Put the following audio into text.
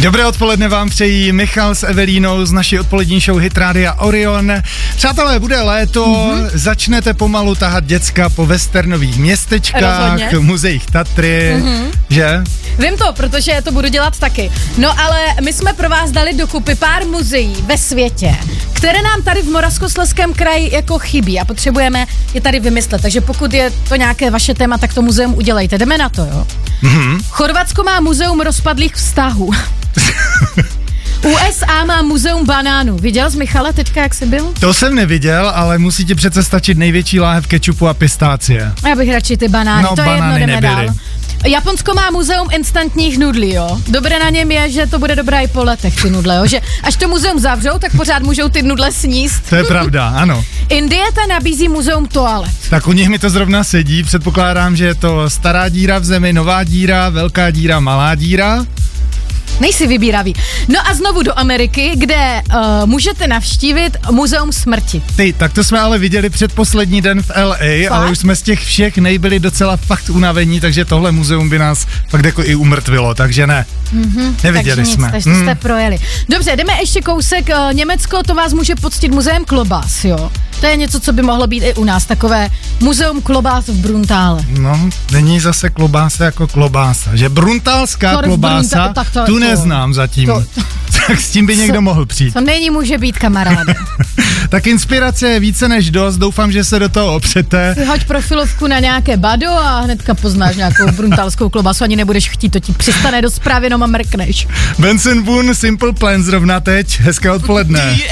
Dobré odpoledne vám přejí Michal s Evelínou z naší odpolední show Hit Rádia Orion. Přátelé, bude léto, začnete pomalu tahat děcka po westernových městečkách, muzeích Tatry, že? Vím to, protože to budu dělat taky. No ale my jsme pro vás dali dokupy pár muzeí ve světě, které nám tady v Moravskoslezském kraji jako chybí a potřebujeme je tady vymyslet. Takže pokud je to nějaké vaše téma, tak to muzeum udělejte. Jdeme na to, jo? Chorvatsko má muzeum rozpadlých vztahů. USA má muzeum banánů. Viděl jsi, Michale, teďka, jak jsi byl? To jsem neviděl, ale musí ti přece stačit největší láhev kečupu a pistácie. Já bych radši ty banány, no, to banány je jedno, jdeme nebyly. dál. Japonsko má muzeum instantních nudlí, jo. Dobré na něm je, že to bude dobré i po letech, ty nudle, jo. Že až to muzeum zavřou, tak pořád můžou ty nudle sníst. To je pravda, ano. Indie ta nabízí muzeum toalet. Tak u nich mi to zrovna sedí, předpokládám, že je to stará díra v zemi, nová díra, velká díra, malá díra. Nejsi vybíravý. No a znovu do Ameriky, kde můžete navštívit muzeum smrti. Ty, tak to jsme ale viděli předposlední den v LA, fakt? Ale už jsme z těch všech nejbyli docela fakt unavení, takže tohle muzeum by nás fakt jako i umrtvilo, takže ne. Neviděli takže jsme. Takže jste projeli. Dobře, jdeme ještě kousek. Německo, to vás může poctit muzeum klobás, jo. To je něco, co by mohlo být i u nás, takové muzeum klobás v Bruntále. No, není zase klobása jako klobása, že bruntálská klobása, tu neznám zatím. Tak s tím by někdo mohl přijít. To není může být, kamaráde. Tak inspirace je více než dost, doufám, že se do toho opřete. Si hoď profilovku na nějaké bado a hnedka poznáš nějakou bruntálskou klobasu, ani nebudeš chtít, to ti přistane do zprávy, jenom a mrkneš. Benson Boone, Simple Plan zrovna teď, hezké odpoledne.